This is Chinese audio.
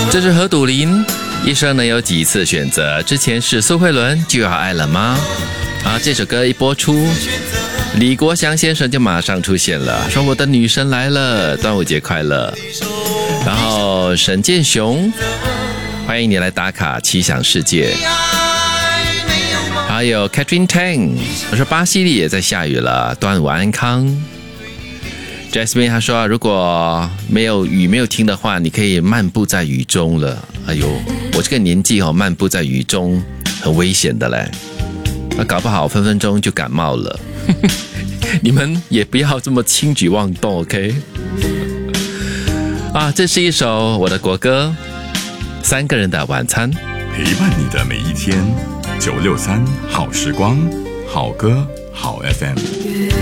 这是何笃林，一生能有几次选择？之前是苏慧伦就要爱了吗？这首歌一播出，李国祥先生就马上出现了，说我的女神来了，端午节快乐。然后沈建雄，欢迎你来打卡奇想世界。还有 Catherine Tang， 我说巴西里也在下雨了，端午安康。Jasmine 他说，如果没有雨没有停的话，你可以漫步在雨中了。哎呦，我这个年纪漫步在雨中很危险的嘞，搞不好分分钟就感冒了。你们也不要这么轻举妄动 ，OK？ 这是一首我的国歌，三个人的晚餐， 陪伴你的每一天。963好时光，好歌好 FM。